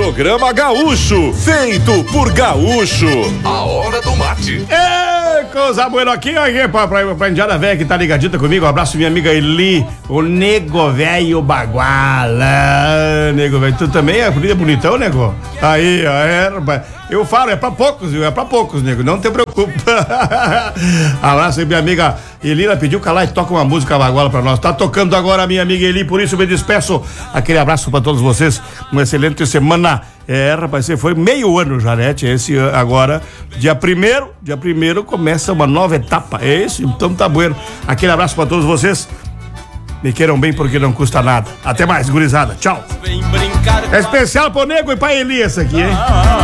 Programa Gaúcho, feito por gaúcho. A hora do mate. Coisa boa aqui, pra indiada velha que tá ligadita comigo. Um abraço, minha amiga Eli, o nego velho baguala. Nego velho, tu também é bonitão, nego? Aí, rapaz. Eu falo, é pra poucos, nego, não te preocupa. Abraço aí, minha amiga Eli, ela pediu calar e toca uma música baguala pra nós. Tá tocando agora, minha amiga Eli, por isso me despeço. Aquele abraço pra todos vocês, uma excelente semana. Rapaz, você foi meio ano já, né? Esse agora, dia primeiro começa uma nova etapa. É isso? Então tá bueno. Aquele abraço pra todos vocês. Me queiram bem porque não custa nada. Até mais, gurizada. Tchau. É especial pro nego e pra Eli essa aqui, hein?